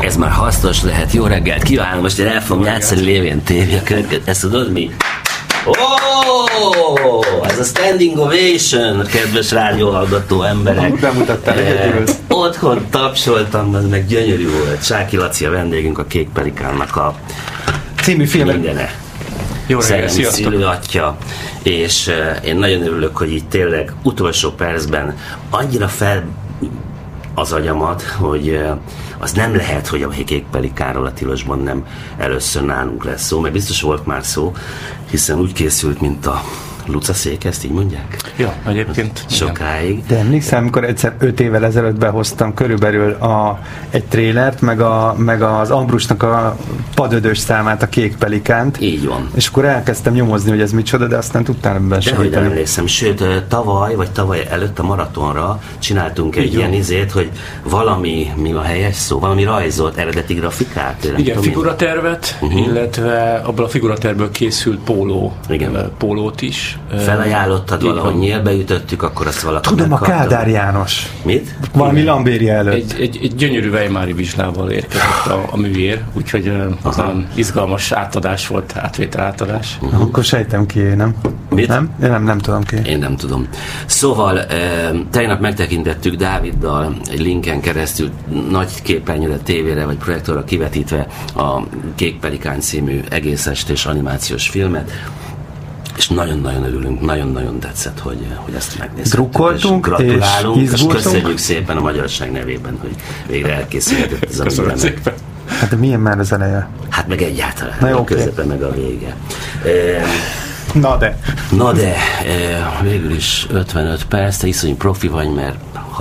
Ez már hasznos lehet. Jó reggelt kívánok. Most én el fogom játszani Lévén TV a következő. Ezt tudod mi? Ez a standing ovation, kedves rádióhallgató emberek. Bemutattál egyedül. Otthon tapsoltam, meg gyönyörű volt. Sáki Laci a vendégünk, a Kék Pelikánnak a című filmek. Mindene. Jó reggelt, sziasztok! Szülőatya, és én nagyon örülök, hogy így tényleg utolsó percben annyira fel az agyamat, hogy az nem lehet, hogy a Kék Pelikánról a Tilosban nem először nálunk lesz szó, mert biztos volt már szó, hiszen úgy készült, mint a Luca szék, ezt így mondják? Ja, egyébként. Sokáig. De emlékszem, amikor egyszer 5 évvel ezelőtt behoztam körülbelül egy trélert, meg az Ambrusnak a padödös számát, a Kék Pelikánt. Így van. És akkor elkezdtem nyomozni, hogy ez micsoda, de aztán tudtál ebben segíteni. De hogy emlékszem, sőt, tavaly előtt a maratonra csináltunk egy ilyen izét, hogy mi a helyes szó, valami rajzolt eredeti grafikát. Igen, figuratervet, illetve abból a figuratervből készült pólót is. Felajánlottad valahogy nyílbeütöttük, akkor azt valaki tudom, megkapta. a Kádár János. Mit? Valami Lambéria előtt. Egy gyönyörű Weimári vizslával érkezett a műér, úgyhogy az nagyon izgalmas átadás volt, átadás. Akkor sejtem ki, nem? Mit? Nem? Én nem tudom ki. Én nem tudom. Szóval tegnap megtekintettük Dáviddal egy linken keresztül nagy képernyőre, tévére vagy projektorra kivetítve a Kék Pelikán című egész estés animációs filmet, és nagyon-nagyon örülünk, nagyon-nagyon tetszett, hogy ezt megnéztük. Drukkoltunk, és gratulálunk, és köszönjük szépen a magyarság nevében, hogy végre elkészülhetett ez a köszönöm szépen. Hát de milyen már az eleje? Hát meg egyáltalán. Na jó, a közepe meg a vége. Na de, végül is 55 perc, te iszonyú profi vagy, mert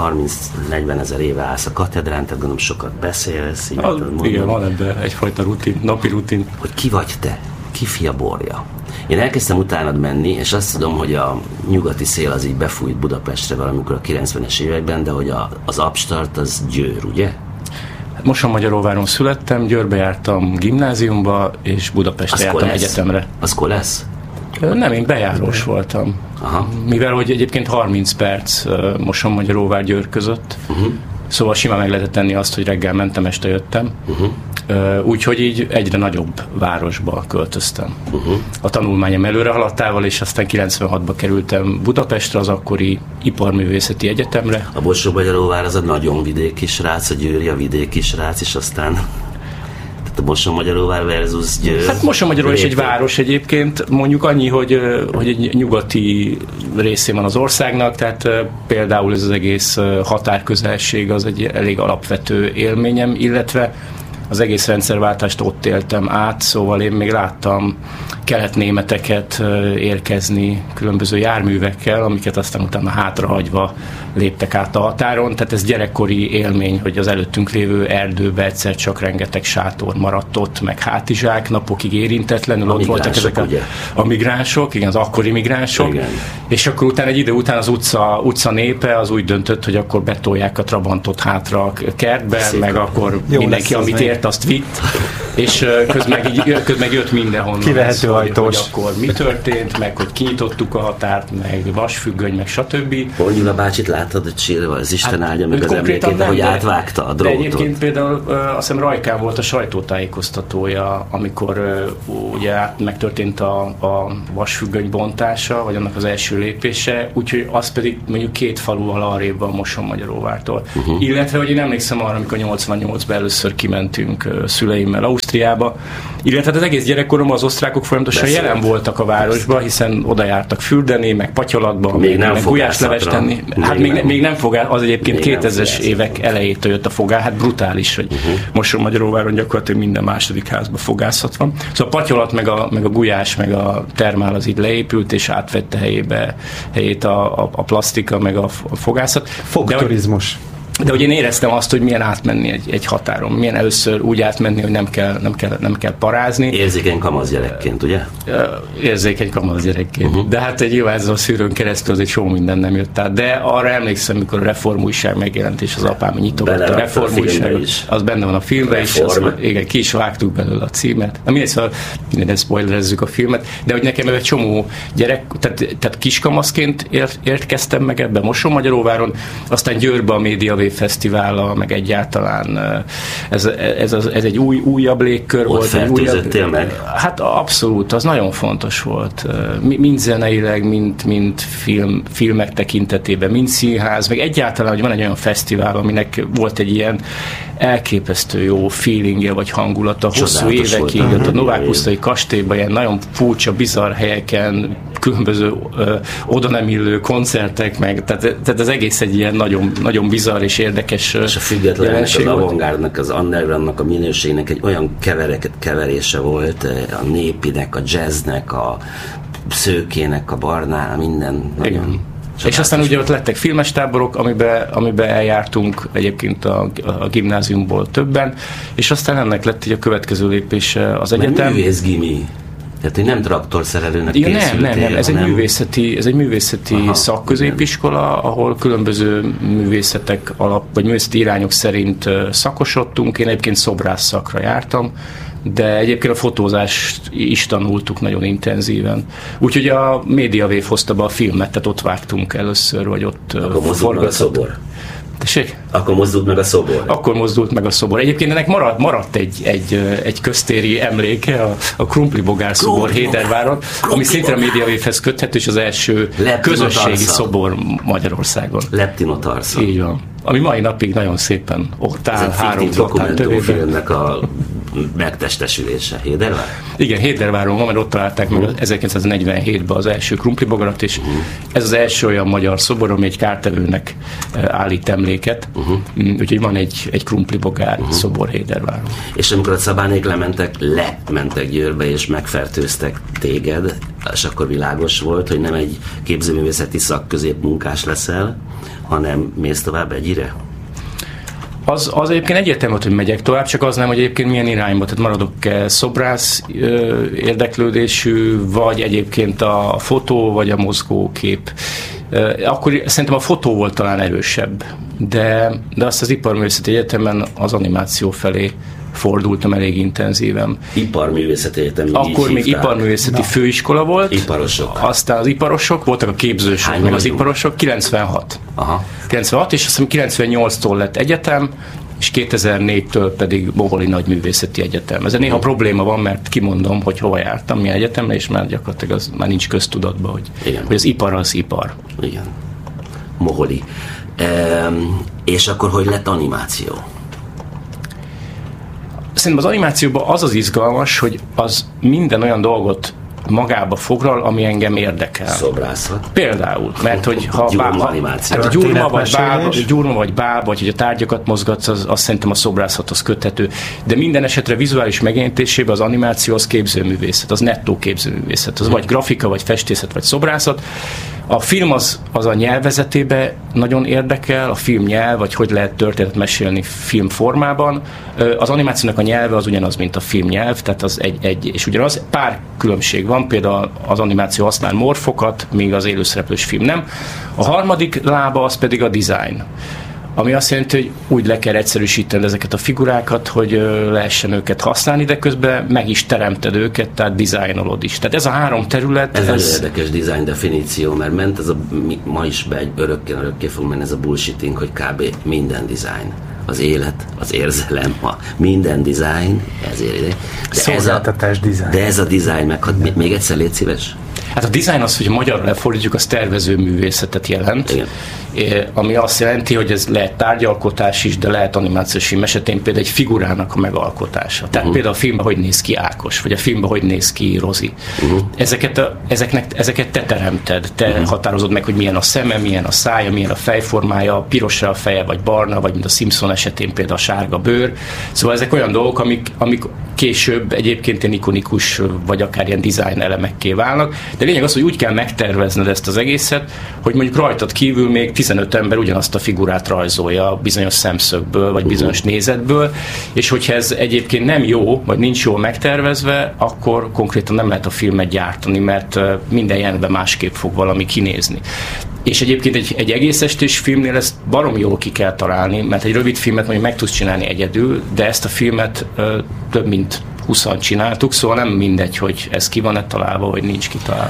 30-40 ezer éve állsz a katedrán, tehát gondolom sokat beszélsz. Igen, van ebben egyfajta rutin, napi rutin. Hogy ki vagy te? Ki fia borja? Én elkezdtem utánad menni, és azt tudom, hogy a nyugati szél az így befújt Budapestre valamikor a 90-es években, de hogy az Abstart az Győr, ugye? Mosonmagyaróváron születtem, Győrbe jártam gimnáziumba, és Budapestre jártam egyetemre. Az lesz? Nem, én bejárós voltam. Aha. Mivel, hogy egyébként 30 perc Mosonmagyaróvár Győr között, szóval simán meg lehetett tenni azt, hogy reggel mentem, este jöttem. Úgyhogy így egyre nagyobb városba költöztem. A tanulmányom előre haladtával, és aztán 96-ba kerültem Budapestre, az akkori Iparművészeti Egyetemre. A Mosonmagyaróvár az a nagyon vidéki srác, a Győri a vidéki srác, és aztán a Mosonmagyaróvár versus Győr. Hát Mosonmagyaróvár is egy város egyébként, mondjuk annyi, hogy egy nyugati részén van az országnak, tehát például ez az egész határközelség az egy elég alapvető élményem, illetve az egész rendszerváltást ott éltem át, szóval én még láttam keletnémeteket érkezni különböző járművekkel, amiket aztán utána hátrahagyva léptek át a határon, tehát ez gyerekkori élmény, hogy az előttünk lévő erdőbe egyszer csak rengeteg sátor maradt ott, meg hátizsák, napokig érintetlenül, ott voltak ezek a migránsok, igen, az akkori migránsok, igen. És akkor utána egy idő után az utca népe az úgy döntött, hogy akkor betolják a Trabantot hátra a kertbe, szépen. Meg akkor jó, mindenki, amit ért, azt vitt, és közben meg jött mindenhonnan. Kivehető ajtós. Hogy akkor mi történt, meg hogy kinyitottuk a határt, meg vasfüggöny, meg stb. Nyula bácsit láttad, hogy sírva, az Isten áldja meg az emlékét, hogy átvágta a drótot. De egyébként például azt hiszem Rajkán volt a sajtótájékoztatója, amikor ugye megtörtént a vasfüggöny bontása, vagy annak az első lépése, úgyhogy az pedig mondjuk 2 faluval arrébb van Mosonmagyaróvártól. Illetve, hogy én emlékszem arra, amikor 88-ban először kimentünk szüleimmel Ausztriába, illetve az egész gyerekkorom az osztrákok folyamatosan jelen voltak a városban, hiszen oda jártak fürdeni, meg patyolatba, meg gulyáslevest tenni. Hát még nem fogál, az egyébként 2000-es évek elejétől jött a fogál, hát brutális, hogy Mosonmagyaróváron gyakorlatilag minden második házban fogászat van. Szóval a patyolat, meg a gulyás, meg a termál az így leépült, és átvette helyét a plastika, meg a fogászat. Fogturizmus. De hogy én éreztem azt, hogy milyen átmenni egy határon, milyen először úgy átmenni, hogy nem kell parázni. Érzékeny kamaszgyerekként, ugye? Érzékeny kamaszgyerekként. De hát egy ez a szűrőn keresztül az egy csomó minden nem jött át. De arra emlékszem, mikor a Reformújság megjelent, és az apám nyitogatta a Reformújságot, az benne van a filmben is, igen, ki is vágtuk belőle a címet. Na mindegy, szóval minden spoilerezzük a filmet, de hogy nekem egy csomó gyerek, tehát kiskamaszként érkeztem meg ebbe Mosonmagyaróváron, aztán Győrbe a Média Fesztivállal, meg egyáltalán ez egy újabb légkör volt. Fertőzöttél meg? Hát abszolút, az nagyon fontos volt. Mind zeneileg, mind filmek tekintetében, mind színház, meg egyáltalán, hogy van egy olyan fesztivál, aminek volt egy ilyen elképesztő jó feelingje, vagy hangulata, hosszú évekig, a Novák Pusztai kastélyban ilyen nagyon furcsa, bizarr helyeken, különböző oda nem illő koncertek, meg, tehát az egész egy ilyen nagyon, nagyon bizarr és érdekes és a függetlenek, az avantgárdnak, az undergroundnak a minőségnek egy olyan keverése volt, a népinek, a jazznek, a szőkének, a barnának, minden nagyon. És aztán ugye ott lettek filmes táborok, amiben eljártunk egyébként a gimnáziumból többen, és aztán ennek lett így a következő lépése az egyetem. Művész gimi. Tehát, hogy nem traktorszerelőnek készültél. Nem, ez egy művészeti szakközépiskola, ahol különböző művészetek vagy művészeti irányok szerint szakosodtunk. Én egyébként szobrász szakra jártam, de egyébként a fotózást is tanultuk nagyon intenzíven. Úgyhogy a Mediawave hozta be a filmet, tehát ott vágtunk először, vagy ott forgatott. Akkor mozdult meg a szobor. Akkor mozdult meg a szobor. Egyébként ennek maradt egy köztéri emléke, a Krumplibogár szobor Héderváron, ami szintén a Mediawave-hez köthető, és az első közösségi szobor Magyarországon. Leptinotarsza. Így van. Ami mai napig nagyon szépen ott áll, 3 dokumentumfilmnek a megtestesülése. Hédervár? Igen, Héderváron van, mert ott találták meg 1947-ben az első krumplibogarat, és ez az első olyan magyar szobor, ami egy kártevőnek állít emléket. Úgyhogy van egy krumplibogár szobor Héderváron. És amikor a Szabánék lementek Győrbe, és megfertőztek téged, és akkor világos volt, hogy nem egy képzőművészeti szakközépmunkás leszel, hanem mész tovább egyire? Az egyébként egyértelmű, hogy megyek tovább, csak az nem, hogy egyébként milyen irányba, tehát maradok-e szobrász érdeklődésű, vagy egyébként a fotó, vagy a mozgókép. Akkor szerintem a fotó volt talán erősebb, de azt az Iparművészeti Egyetemen az animáció felé fordultam elég intenzíven. Iparművészeti Egyetem. Akkor még iparművészeti főiskola volt. Iparosok. Aztán az iparosok, voltak a képzősök, meg az iparosok, 96. Aha. 96, és azt hiszem 98-tól lett egyetem, és 2004-től pedig Boholi Nagyművészeti Egyetem. Ezzel néha probléma van, mert kimondom, hogy hova jártam, milyen egyetemre, és már gyakorlatilag az már nincs köztudatban, hogy az ipar az ipar. Igen. Boholi. És akkor hogy lett animáció? Szerintem az animációban az az izgalmas, hogy az minden olyan dolgot magába foglal, ami engem érdekel. Szobrászat. Például, mert hogy ha gyurma vagy báb, vagy hogy a tárgyakat mozgatsz, az szerintem a szobrászathoz köthető. De minden esetre vizuális megjelentésében az animáció az képzőművészet, az nettó képzőművészet. Az vagy grafika, vagy festészet, vagy szobrászat. A film az a nyelvezetébe nagyon érdekel, a film nyelv, vagy hogy lehet történetet mesélni filmformában. Az animációnak a nyelve az ugyanaz, mint a film nyelv, tehát az és ugyanaz, pár különbség van, például az animáció használ morfokat, míg az élőszereplős film nem. A harmadik lába az pedig a design, ami azt jelenti, hogy úgy le kell egyszerűsíteni ezeket a figurákat, hogy lehessen őket használni, de közben meg is teremted őket, tehát dizájnolod is. Tehát ez a 3 terület... Ez egy érdekes design definíció, mert ment ez ma is örökké fog menni ez a bullshitting, hogy kb. Minden design. Az élet, az érzelem, minden design, ezért. De ez a design, még egyszer légy szíves. Hát a design az, hogy magyarra lefordítjuk, az tervező művészetet jelent. Igen. Ami azt jelenti, hogy ez lehet tárgyalkotás is, de lehet animációs film esetén például egy figurának a megalkotása. Tehát például a filmben hogy néz ki Ákos, vagy a filmben hogy néz ki Rozi. Ezeket te teremted, te határozod meg, hogy milyen a szeme, milyen a szája, milyen a fejformája, pirosra a feje, vagy barna, vagy mint a Simpson esetén például a sárga bőr. Szóval ezek olyan dolgok, amik később egyébként ilyen ikonikus, vagy akár ilyen design elemekké válnak. De lényeg az, hogy úgy kell megtervezned ezt az egészet, hogy mondjuk rajtad kívül még 15 ember ugyanazt a figurát rajzolja bizonyos szemszögből, vagy bizonyos nézetből, és hogyha ez egyébként nem jó, vagy nincs jól megtervezve, akkor konkrétan nem lehet a filmet gyártani, mert minden jelenetben másképp fog valami kinézni. És egyébként egy egész estés filmnél ezt barom jól ki kell találni, mert egy rövid filmet mondjuk meg tudsz csinálni egyedül, de ezt a filmet több mint 20-an csináltuk, szóval nem mindegy, hogy ez ki van-e találva, vagy nincs kitalálva.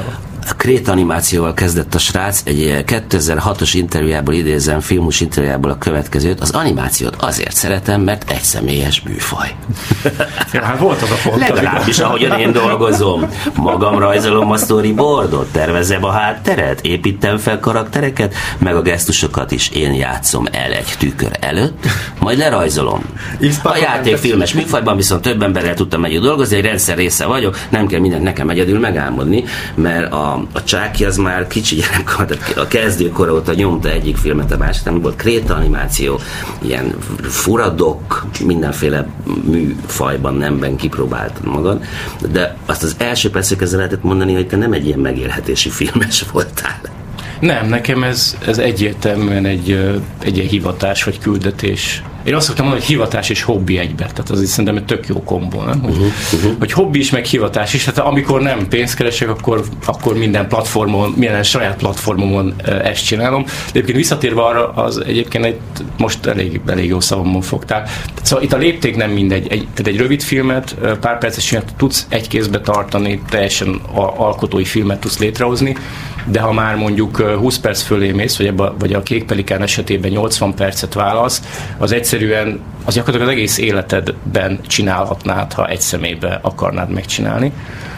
Kréta animációval kezdett a srác, egy 2006-os interjújából idézem, filmus interjújából a következőt: az animációt azért szeretem, mert egyszemélyes műfaj. Hát volt az a pont. Legalábbis ahogyan én dolgozom. Magam rajzolom a storyboardot, tervezem a hátteret, építem fel karaktereket, meg a gesztusokat is én játszom el egy tükör előtt, majd lerajzolom. A játékfilmes műfajban viszont több emberrel tudtam együtt dolgozni, egy rendszer része vagyok, nem kell mindent nekem egyedül megálmodni, mert a Csáki az már kicsi gyerekkor, tehát a kezdőkor óta nyomta egyik filmet a másik, nem volt Kréta animáció, ilyen furadok, mindenféle műfajban, nemben kipróbáltad magad, de azt az első percig ezzel lehetett mondani, hogy te nem egy ilyen megélhetési filmes voltál. Nem, nekem ez egyértelműen egy ilyen hivatás vagy küldetés. Én azt szoktam mondani, hogy hivatás és hobbi egybe. Tehát az is szerintem egy tök jó kombó, nem? Hogy hobbi is, meg hivatás is. Hát amikor nem pénzt keresek, akkor minden platformon, minden saját platformomon ezt csinálom. De egyébként visszatérve arra, az egyébként most elég jó szavamon fogtál. Szóval itt a lépték nem mindegy. Tehát egy rövid filmet, pár perces filmet tudsz egy kézbe tartani, teljesen alkotói filmet tudsz létrehozni, de ha már mondjuk 20 perc fölé mész, vagy a Kék Pelikán esetében 80 percet válasz, az egyszerűen, az gyakorlatilag az egész életedben csinálhatnád, ha egy személybe akarnád megcsinálni.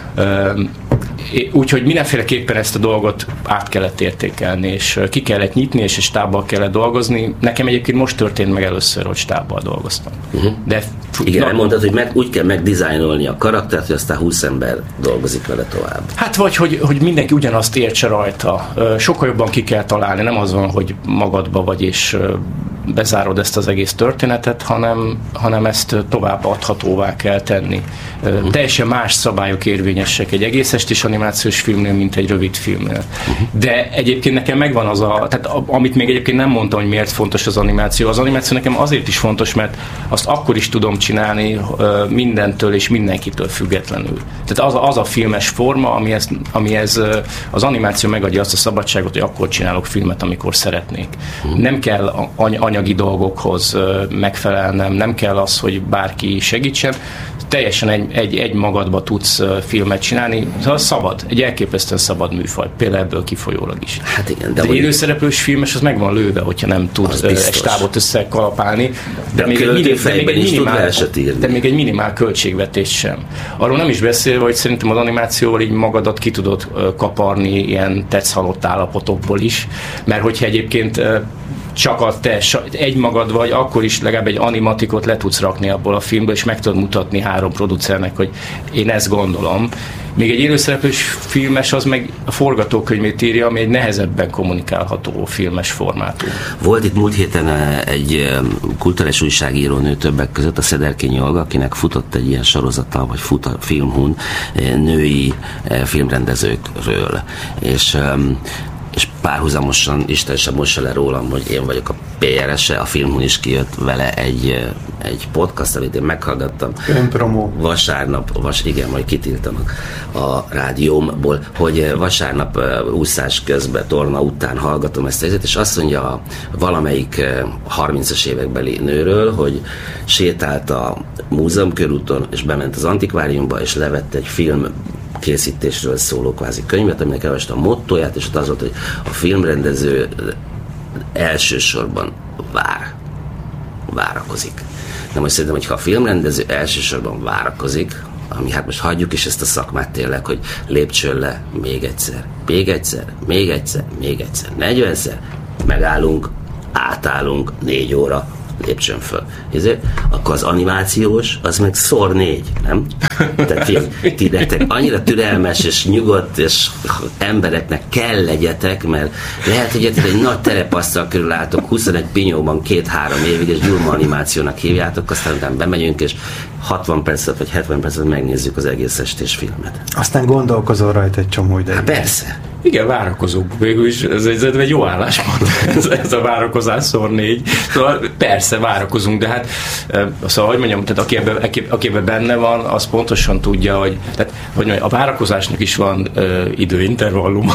Úgyhogy mindenféleképpen ezt a dolgot át kellett értékelni, és ki kellett nyitni, és egy stábbal kellett dolgozni. Nekem egyébként most történt meg először, hogy stábbal dolgoztam. De igen, elmondtad, hogy úgy kell megdizájnolni a karaktert, hogy aztán 20 ember dolgozik vele tovább. Hát vagy, hogy mindenki ugyanazt értse rajta. Sokkal jobban ki kell találni, nem az van, hogy magadba vagy, és bezárod ezt az egész történetet, hanem ezt tovább adhatóvá kell tenni. Teljesen más szabályok érvényesek egy egész estés animációs filmnél, mint egy rövid filmnél. De egyébként nekem megvan az tehát amit még egyébként nem mondtam, hogy miért fontos az animáció. Az animáció nekem azért is fontos, mert azt akkor is tudom csinálni mindentől és mindenkitől függetlenül. Tehát az a filmes forma, amihez az animáció megadja azt a szabadságot, hogy akkor csinálok filmet, amikor szeretnék. Nem kell anyagi dolgokhoz megfelelnem, nem kell az, hogy bárki segítsen, teljesen egy magadba tudsz filmet csinálni, szabad, egy elképesztően szabad műfaj, például ebből kifolyólag is. Hát igen, de élőszereplős filmes az meg van lőve, hogyha nem tud egy stábot összekalapálni, de még egy minimál költségvetés sem. Arról nem is beszélve, hogy szerintem az animációval így magadat ki tudod kaparni ilyen tetszhalott állapotokból is, mert hogyha egyébként csak egy magad vagy, akkor is legalább egy animatikot le tudsz rakni abból a filmből, és meg tudod mutatni 3 producernek, hogy én ezt gondolom. Még egy élőszereplős filmes az meg a forgatókönyvét írja, ami egy nehezebben kommunikálható filmes formátum. Volt itt múlt héten egy kulturális újságírónő többek között, a Szederkényi Olga, akinek futott egy ilyen sorozata, vagy fut a Filmhun női filmrendezőkről. És párhuzamosan, Isten sem mossa le rólam, hogy én vagyok a PRS-e, a Filmhun is kijött vele egy podcast, amit én meghallgattam. Önpromó. Vasárnap, igen, majd kitiltanak a rádiómból, hogy vasárnap úszás közben, torna után hallgatom ezt a helyzetet, és azt mondja valamelyik 30-as évekbeli nőről, hogy sétált a múzeumkörúton, és bement az antikváriumba, és levett egy film készítésről szóló kvázi könyvet, aminek elolvasta a mottóját, és ott az volt, hogy a filmrendező elsősorban várakozik. De most szerintem, hogyha a filmrendező elsősorban várakozik, ami hát most hagyjuk is ezt a szakmát tényleg, hogy lépcsőn le még egyszer, 40-szer, megállunk, átállunk 4 óra, lépcsőn föl. Akkor az animációs, az meg szor 4, nem? Tehát ti nektek annyira türelmes és nyugodt és embereknek kell legyetek, mert lehet, hogy egy nagy terepasztal körül álltok 21 pinyóban 2-3 évig, és Gyurma animációnak hívjátok, aztán utána bemegyünk, és 60 percet vagy 70 percet megnézzük az egész estés filmet. Aztán gondolkozol rajta egy csomó ideig. Hát persze. Igen, várakozók. Végül is ez egy jó álláspont, ez a várakozás ×4. Szóval persze várakozunk, de hát szóval, hogy mondjam, tehát aki ebben benne van, az pontosan tudja, hogy a várakozásnak is van időintervallum.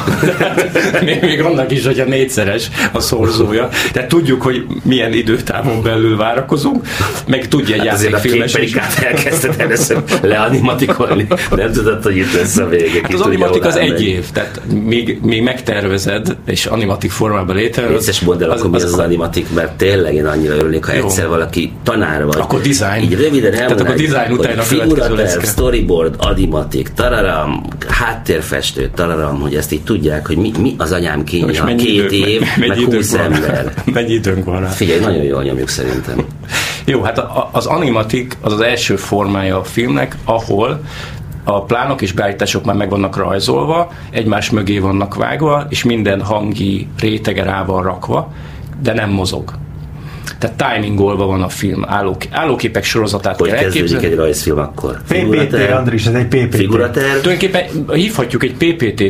még annak is, hogyha 4-szeres a szorzója. Tehát tudjuk, hogy milyen időtávon belül várakozunk, meg tudja egy játékfilmes is. Elkezdted először leanimatikolni. Nem tudod, hogy itt lesz a vége. Hát az animatik az 1 év, tehát még megtervezed, és animatik formában létrejön. Részes modell, akkor mi az animatik, mert tényleg én annyira örülnék, ha egyszer valaki tanár vagy. Akkor design. Így röviden elmondaná, hogy figuraterv, storyboard, animatik, tararam, háttérfestő, tararam, hogy ezt így tudják, hogy mi az anyám kénye, 2 év, meg 20 ember. Mennyi időnk van rá? Figyelj, nagyon jól nyomjuk szerintem. Jó, hát az animatik az első formája a filmnek, ahol a plánok és beállítások már meg vannak rajzolva, egymás mögé vannak vágva, és minden hangi rétege rá van rakva, de nem mozog. Tehát timingolva van a film, állóképek sorozatát kell elképzelni. Hogy kezdődik egy rajzfilm akkor? PPT, Andris, ez egy PPT. Figuraterv? Tulajdonképpen hívhatjuk egy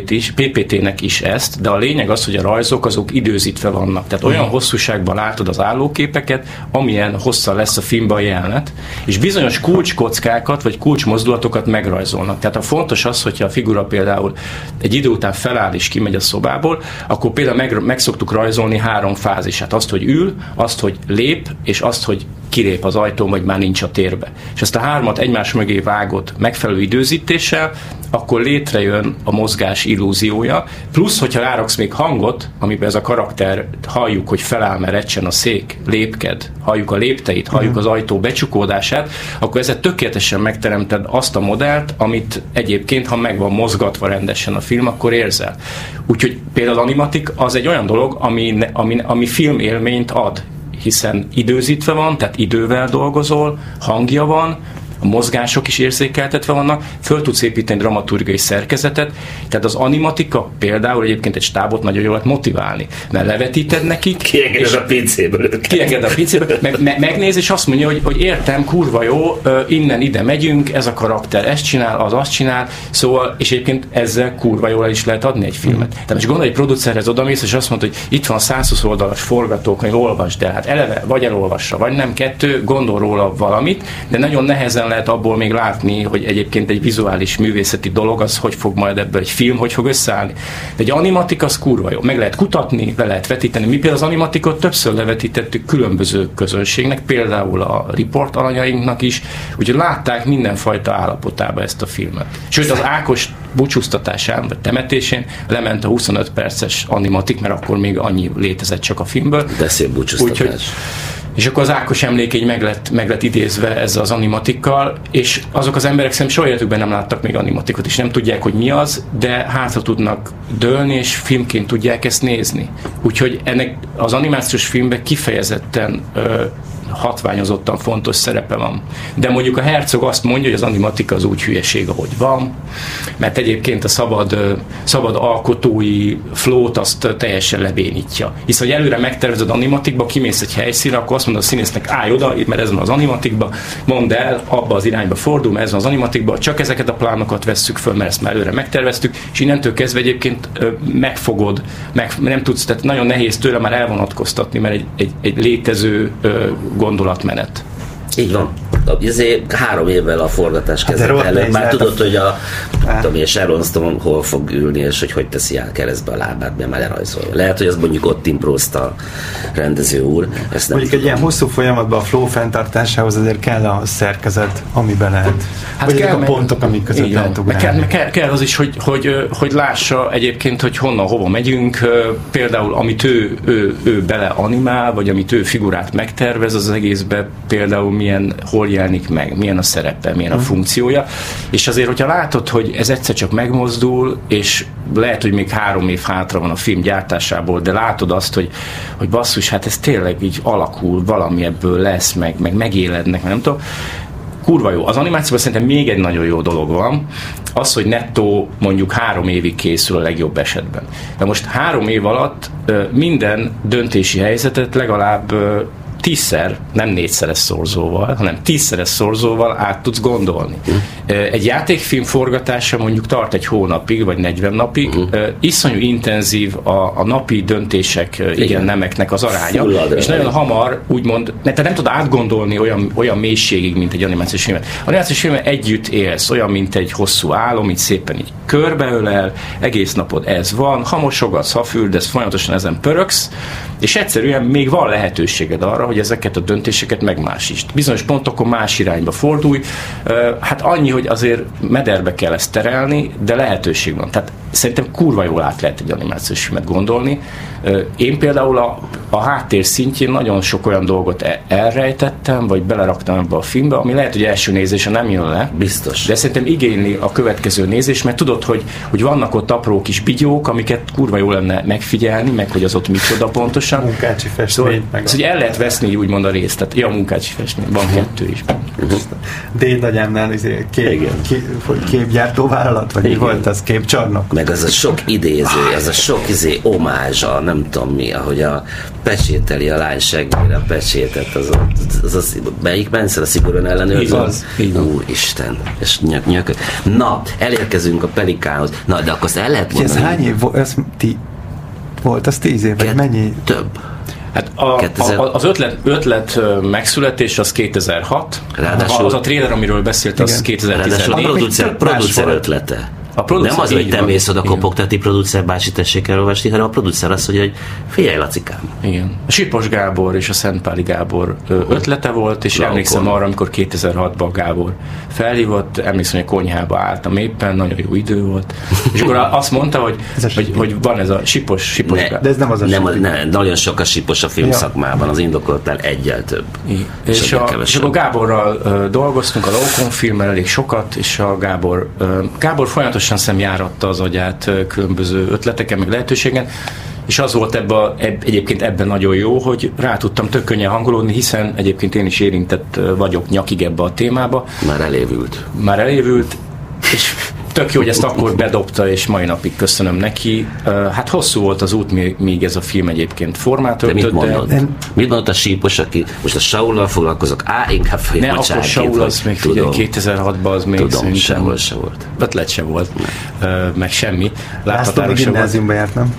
PPT-nek is ezt, de a lényeg az, hogy a rajzok azok időzítve vannak. Tehát olyan hosszúságban látod az állóképeket, amilyen hosszan lesz a filmben a jelenet, és bizonyos kulcskockákat vagy kulcsmozdulatokat megrajzolnak. Tehát a fontos az, hogyha a figura például egy idő után feláll és kimegy a szobából, akkor például meg szoktuk rajzolni 3 fázisát. Azt, hogy ül, azt, hogy lép, és azt, hogy kilép az ajtón, vagy már nincs a térbe. És ezt a 3 egymás mögé vágott megfelelő időzítéssel, akkor létrejön a mozgás illúziója, plusz, hogyha ráraksz még hangot, amiben ez a karakter halljuk, hogy feláll, mert recsen a szék, lépked, halljuk a lépteit, halljuk az ajtó becsukódását, akkor ezzel tökéletesen megteremted azt a modellt, amit egyébként, ha meg van mozgatva rendesen a film, akkor érzel. Úgyhogy például az animatik az egy olyan dolog, ami filmélményt ad, hiszen időzítve van, tehát idővel dolgozol, hangja van, a mozgások is érzékeltetve vannak, föl tudsz építeni dramaturgiai szerkezetet, tehát az animatika például egyébként egy stábot nagyon jól lehet motiválni, mert levetíted nekik, kiengeded a pincéből őket. Megnéz, és azt mondja, hogy értem, kurva jó, innen ide megyünk, ez a karakter ezt csinál, az azt csinál, szóval, és egyébként ezzel kurva jól el is lehet adni egy filmet. Tehát most gondolj, egy producerhez odamész, és azt mondod, hogy itt van 120 oldalas forgatókönyv, olvasd el, hát eleve vagy elolvassa, vagy nem, 2, gondol róla valamit, de nagyon nehezen lehet abból még látni, hogy egyébként egy vizuális művészeti dolog az, hogy fog majd ebből egy film, hogy fog összeállni. De egy animatik az kurva jó. Meg lehet kutatni, le lehet vetíteni. Mi például az animatikot többször levetítettük különböző közönségnek, például a riport alanyainknak is, úgyhogy látták mindenfajta állapotába ezt a filmet. Sőt, az Ákos búcsúztatásán, vagy temetésén lement a 25 perces animatik, mert akkor még annyi létezett csak a filmből. De szép búcsúztatás. És akkor az Ákos emlékegy meg lett idézve ezzel az animatikkal, és azok az emberek szerintem soha életükben nem láttak még animatikot, és nem tudják, hogy mi az, de hátra tudnak dőlni, és filmként tudják ezt nézni. Úgyhogy ennek az animációs filmben kifejezetten hatványozottan fontos szerepe van. De mondjuk a Herzog azt mondja, hogy az animatika az úgy hülyeség, ahogy van, mert egyébként a szabad alkotói flót azt teljesen lebénítja. Hisz, hogy előre megtervezed animatikba, kimész egy helyszínre, akkor azt mondod a színésznek, állj oda, mert ez van az animatikba, mondd el, abba az irányba fordul, mert ez van az animatikba, csak ezeket a plánokat vesszük föl, mert ezt már előre megterveztük, és innentől kezdve egyébként megfogod, nem tudsz, tehát nagyon nehéz tőle már elvonatkoztatni, mert egy létező gondolatmenet. Így van. Ezért 3 évvel a forgatás kezdet előtt már tudod, hogy a Sharon Stone hol fog ülni, és hogy teszi el keresztbe a lábát, mert már lerajzolja. Lehet, hogy az mondjuk ott improzta a rendező úr. Ezt nem mondjuk egy ilyen hosszú folyamatban a flow fenntartásához azért kell a szerkezet, amiben lehet. Hát vagy ezek a pontok, amik között lehet ugrálni. Kell az is, hogy lássa egyébként, hogy honnan, hova megyünk. Például, amit ő bele animál, vagy amit ő figurát megtervez az egészbe, például hol jelenik meg, milyen a szerepe, milyen a funkciója, és azért, hogyha látod, hogy ez egyszer csak megmozdul, és lehet, hogy még 3 év hátra van a film gyártásából, de látod azt, hogy basszus, hát ez tényleg így alakul, valami ebből lesz, meg megélednek, nem tudom, kurva jó. Az animációban szerintem még egy nagyon jó dolog van, az, hogy nettó mondjuk 3 évig készül a legjobb esetben. De most 3 év alatt minden döntési helyzetet legalább 10-szer, nem 4-szeres szorzóval, hanem 10-szeres szorzóval át tudsz gondolni. Egy játékfilm forgatása mondjuk tart egy hónapig, vagy 40 napig, iszonyú intenzív a napi döntések, igen-nemeknek az aránya, és nagyon hamar úgymond, te nem tudod átgondolni olyan mélységig, mint egy animációs filmet. Animációs filmet együtt élsz, olyan, mint egy hosszú álom, így szépen így körbeölel, egész napod ez van, ha mosogatsz, ha fürdesz, folyamatosan ezen pöröksz, és egyszerűen még van lehetőséged arra, hogy ezeket a döntéseket megmásítsd. Bizonyos pontokon más irányba fordulj. Hát annyi, hogy azért mederbe kell ezt terelni, de lehetőség van. Tehát szerintem kurva jól át lehet egy animációs filmet gondolni. Én például a háttér szintjén nagyon sok olyan dolgot elrejtettem, vagy beleraktam ebbe a filmbe, ami lehet, hogy első nézésre nem jön le. Biztos. De szerintem igényli a következő nézés, mert tudod, hogy vannak ott apró kis bigyók, amiket kurva jól lenne megfigyelni, meg hogy az ott micsoda pontosan. Munkácsi festmény. Szóval el lehet veszni úgymond a részt. Tehát, a munkácsi festmény. Van 2 is. Dédnagyámnál képgyártó vállalat, vagy mi volt az, képcsarnok? Meg az a sok idéző, az a sok omázsa, nem tudom mi, ahogy a pecsételi a lány seggére a pecsétet, melyik Benszer a szigorúan ellenőrző? Úristen, és nyök. Na, elérkezünk a Pelikához. Na, de akkor azt el lehet mondani. Ez hány év volt? Az 10 év, vagy mennyi? Több. Hát az ötlet megszületés az 2006. Ráadásul az a trailer, amiről beszélt, az 2014. A producer ötlete. Nem az, hogy te mész oda kopogtatni, producer bácsi, tessék elolvasni, hanem a producer azt mondja, hogy figyelj, Lacikám. Igen. A Sipos Gábor és a Szentpáli Gábor ötlete volt, és emlékszem arra, amikor 2006-ban Gábor felhívott, emlékszem, hogy a konyhába álltam éppen, nagyon jó idő volt, és akkor azt mondta, hogy van ez a Sipos Gábor. De ez nem az a nagyon sok a Sipos a filmszakmában, az indokoltál egyel több. És akkor Gáborral dolgoztunk a Lókon filmmel elég sokat, és a Gábor folyamatosan szemjáratta az agyát különböző ötleteken, meg lehetőségen, és az volt egyébként ebben nagyon jó, hogy rá tudtam tök könnyen hangolódni, hiszen egyébként én is érintett vagyok nyakig ebbe a témába. Már elévült, és tök jó, hogy ezt akkor bedobta, és mai napig köszönöm neki. Hát hosszú volt az út, míg ez a film egyébként formát öltött. De mit mondod? Mit mondott a Sípos, aki most a Saullal foglalkozok? Inkább ne, akkor Saul az még 2006-ban az még tudom, sehol se volt. Ötlet se volt. Meg semmi. László gimnáziumba járt, nem?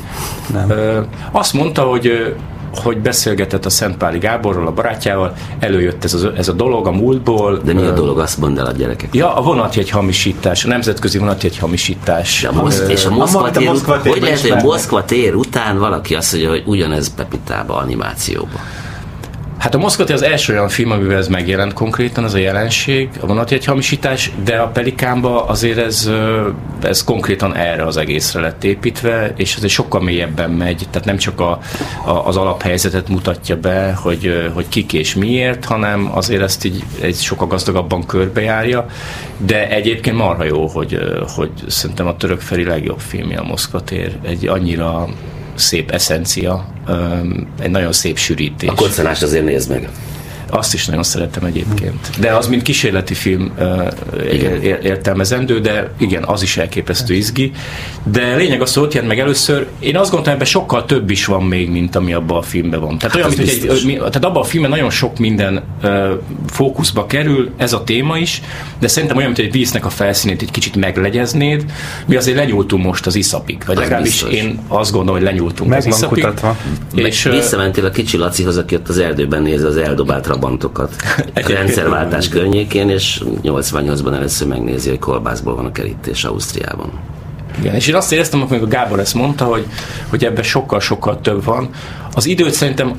Azt mondta, hogy beszélgetett a Szentpáli Gáborról, a barátjával, előjött ez a dolog a múltból. De mi a dolog? Azt mondd el a gyerekek. Ja, a vonatjegy hamisítás, a nemzetközi vonatjegy hamisítás. És a Moszkva tér, hogy lehet, hogy a Moszkva tér után valaki azt mondja, hogy ugyanez Pepitába, animációba? Hát a Moszkva tér az első olyan film, amivel ez megjelent konkrétan, ez a jelenség, a vonatjegyhamisítás, de a Pelikánba azért ez konkrétan erre az egészre lett építve, és azért sokkal mélyebben megy, tehát nem csak az alaphelyzetet mutatja be, hogy kik és miért, hanem azért ezt így sokkal gazdagabban körbejárja, de egyébként marha jó, hogy szerintem a török Feri legjobb filmje a Moszkva tér, egy annyira szép eszencia, egy nagyon szép sűrítés. A koccanást azért nézd meg. Azt is nagyon szeretem egyébként. De az, mint kísérleti film értelmezendő, de igen, az is elképesztő izgi. De lényeg az, hogy ott jelent meg először. Én azt gondolom, ebben sokkal több is van még, mint ami abban a filmben van. Tehát, olyan, tehát abban a filmben nagyon sok minden fókuszba kerül, ez a téma is, de szerintem olyan, mint egy víznek a felszínét egy kicsit meglegeznéd. Mi azért lenyúltunk most az iszapig. Vagy legalábbis én azt gondolom, hogy lenyúltunk az iszapig. És visszamentél a kicsi Lacihoz, aki ott az erdőben nézi az eldobált trabantokat a rendszerváltás környékén, és 88-ban először megnézi, hogy kolbászból van a kerítés Ausztriában. Igen, és én azt éreztem, amikor Gábor ezt mondta, hogy ebben sokkal-sokkal több van. Az időt szerintem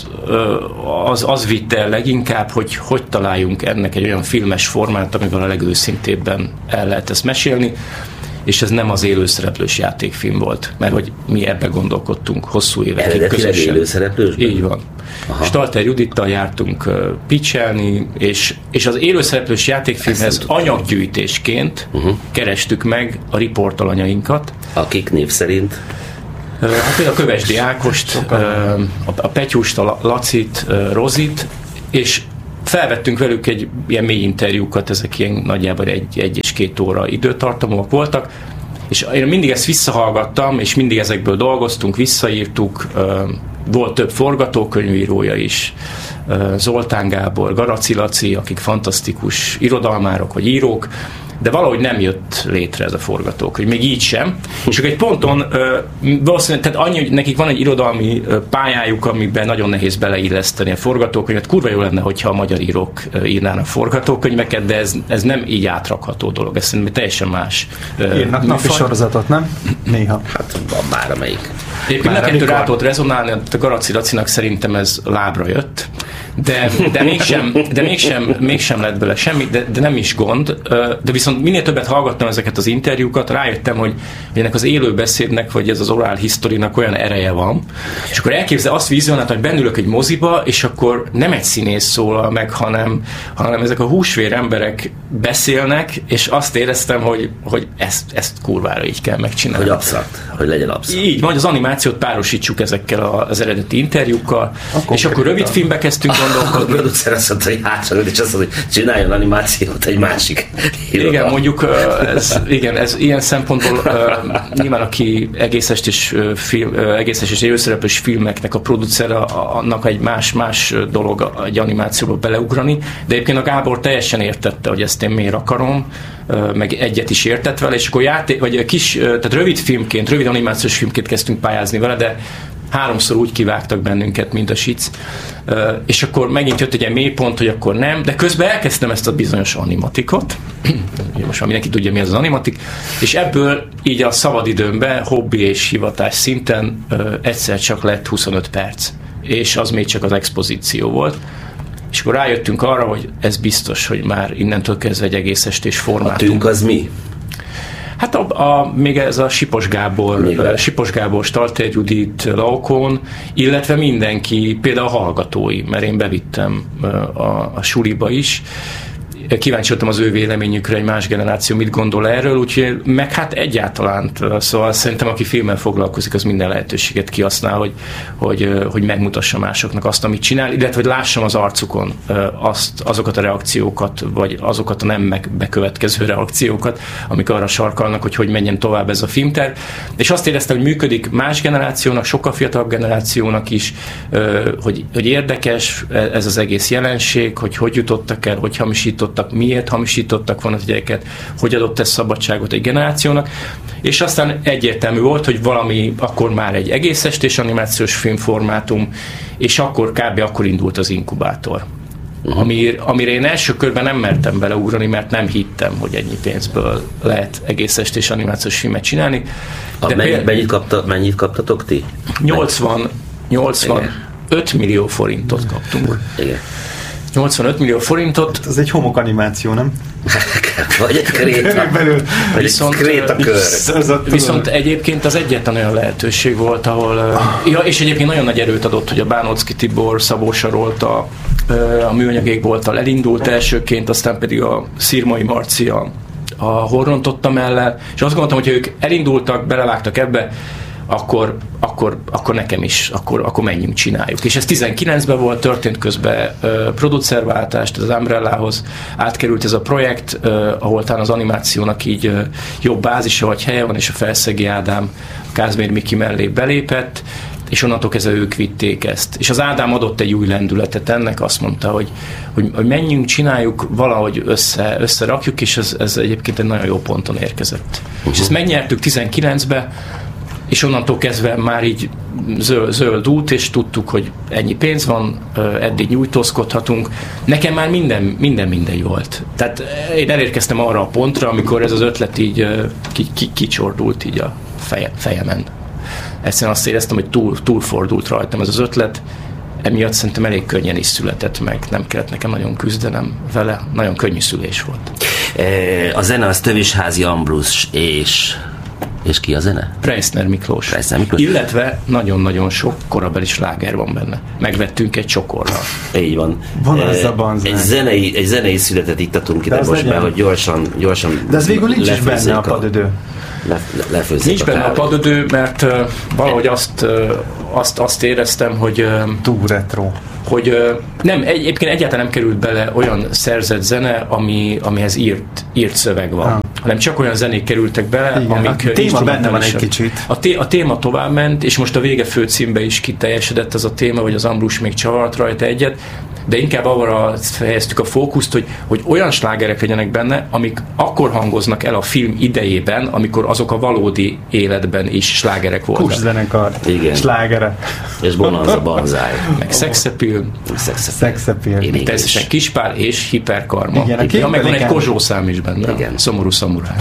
az vitte el leginkább, hogy találjunk ennek egy olyan filmes formát, amivel a legőszintébben el lehet ezt mesélni, és ez nem az élőszereplős játékfilm volt, mert hogy mi ebben gondolkodtunk hosszú évekig közösen. Élőszereplősben? Így van. Stalter Judittal jártunk pitchelni, és az élőszereplős játékfilmhez anyaggyűjtésként kerestük meg a riportalanyainkat. Akik név szerint? Hát például a Kövesdi Ákost, a Petyust, a Lacit, Rozit, és felvettünk velük egy ilyen mély interjúkat, ezek ilyen nagyjából 1 és 2 óra időtartamúak voltak, és én mindig ezt visszahallgattam, és mindig ezekből dolgoztunk, visszaírtuk, Volt több forgatókönyvírója is, Zoltán Gábor, Garaci Laci, akik fantasztikus irodalmárok vagy írók, de valahogy nem jött létre ez a forgatókönyv, még így sem. És akkor egy ponton valószínűleg, tehát annyi, hogy nekik van egy irodalmi pályájuk, amiben nagyon nehéz beleilleszteni a forgatókönyvet. Kurva jó lenne, hogyha a magyar írók írnának forgatókönyveket, de ez nem így átrakható dolog. Ez szerintem teljesen más. Írnak napi sorozatot, nem? Néha. Hát van már amelyik. Egyébként nekem rá tudott rezonálni, a Garaci Lacinak szerintem ez lábra jött, de mégsem lett bele semmi, de nem is gond. De viszont minél többet hallgattam ezeket az interjúkat, rájöttem, hogy ennek az élő beszédnek, vagy ez az oral historynak olyan ereje van, és akkor elképzel, azt vizionáltam, hogy bennülök egy moziba, és akkor nem egy színész szólal meg, hanem ezek a húsvér emberek beszélnek, és azt éreztem, hogy ezt kurvára így kell megcsinálni. Hogy absztrakt, hogy legyen absztrakt. Így, majd az animációt párosítsuk ezekkel az eredeti interjúkkal, és akkor rövid filmbe kezdtünk gondolkodni. A producer azt mondta, hogy hátra, és azt mondta, hogy csináljon animációt egy másik irodalom. Igen, mondjuk ez ilyen szempontból nyilván aki egész estés élőszereplős filmeknek a producer, annak egy más dolog egy animációba beleugrani, de egyébként a Gábor teljesen értette, hogy ezt én miért akarom, meg egyet is értett vele, és akkor tehát rövid animációs filmként kezdtünk pályázni vele, de 3-szor úgy kivágtak bennünket, mint a sic. És akkor megint jött egy ilyen mélypont, hogy akkor nem, de közben elkezdtem ezt a bizonyos animatikot. Most már mindenki tudja, mi az animatik. És ebből így a szabadidőmben, hobbi és hivatás szinten egyszer csak lett 25 perc. És az még csak az expozíció volt. És akkor rájöttünk arra, hogy ez biztos, hogy már innentől kezdve egy egész estés formátum. A tünk az mi? Hát még ez a Sipos Gábor, Stalter Judit, Laokon, illetve mindenki, például a hallgatói, mert én bevittem a suliba is. Kíváncsi voltam az ő véleményükre, egy más generáció mit gondol erről, úgyhogy meg hát egyáltalán, szóval szerintem aki filmmel foglalkozik, az minden lehetőséget kihasznál, hogy megmutassa másoknak azt, amit csinál, illetve hogy lássam az arcukon azokat a reakciókat, vagy azokat a nem bekövetkező reakciókat, amik arra sarkalnak, hogy menjen tovább ez a filmterv. És azt éreztem, hogy működik más generációnak, sokkal fiatalabb generációnak is, hogy érdekes ez az egész jelenség, hogy jutottak el, hogy hamisítottak, miért hamisítottak volna a gyereket, hogy adott ez szabadságot egy generációnak, és aztán egyértelmű volt, hogy valami akkor már egy egész estés animációs filmformátum, és akkor indult az inkubátor. Amire én első körben nem mertem beleugrani, mert nem hittem, hogy ennyi pénzből lehet egész estés animációs filmet csinálni. De mennyit kaptatok ti? 85 millió forintot kaptunk. Igen. 85 millió forintot. Ez egy homokanimáció, nem? Vagy egy krétakör. Viszont egyébként az egyetlen olyan lehetőség volt, ahol... és egyébként nagyon nagy erőt adott, hogy a Bánocki Tibor, Szabó Sarolta, a Műanyag Égbolttal elindult elsőként, aztán pedig a Szirmai Marci a Horrontotta mellett, és azt gondoltam, hogy ők elindultak, belevágtak ebbe, akkor nekem is, akkor menjünk, csináljuk. És ez 19-ben volt, történt közben producerváltás, az Umbrellához átkerült ez a projekt, ahol talán az animációnak így jobb bázisa vagy helye van, és a Felszegi Ádám Kázmér Miki mellé belépett, és onnantól kezdve ők vitték ezt. És az Ádám adott egy új lendületet ennek, azt mondta, hogy menjünk, csináljuk, valahogy összerakjuk, és ez egyébként egy nagyon jó ponton érkezett. És ezt megnyertük 19-ben, és onnantól kezdve már így zöld út, és tudtuk, hogy ennyi pénz van, eddig nyújtózkodhatunk. Nekem már minden volt. Tehát én elérkeztem arra a pontra, amikor ez az ötlet így kicsordult így a fejemen. Egyszerűen azt éreztem, hogy túlfordult rajtam ez az ötlet, emiatt szerintem elég könnyen is született meg, nem kellett nekem nagyon küzdenem vele, nagyon könnyű szülés volt. A zene az Tövisházi Ambrus és ki a zene? Preissner Miklós. Illetve nagyon-nagyon sok korabeli sláger van benne. Megvettünk egy csokorral. Így van. Van az a banzán. Egy zenei születet ittatunk ide most be, hogy gyorsan. De ez végül nincs is benne a padödő. Nincs benne a padödő, mert valahogy azt éreztem, hogy túl retro. Hogy nem, egyébként egyáltalán nem került bele olyan szerzett zene, amihez írt szöveg van. hanem csak olyan zenék kerültek bele, igen, amik a téma benne van egy kicsit. A téma továbbment, és most a vége főcímbe is kiteljesedett ez a téma, vagy az Ambrus még csavart rajta egyet, de inkább arra fejeztük a fókuszt, hogy olyan slágerek legyenek benne, amik akkor hangoznak el a film idejében, amikor azok a valódi életben is slágerek voltak. Kurszenekar, slágere. És Bonanza Banzai. Meg Sex Appeal. Sex Appeal. Természetesen Kispál és Hiperkarma. Igen, meg van egy Kozsó szám is benne. Igen. Szomorú szamuráj.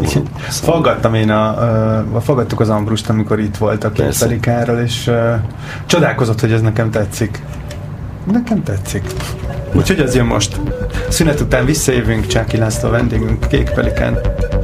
Fogadtuk az Ambrust, amikor itt volt a Kékpelikáról, és csodálkozott, hogy ez nekem tetszik. Nekem tetszik. Úgyhogy az jön most. Szünet után visszajövünk, Csáki László vendégünk, Kék Pelikán.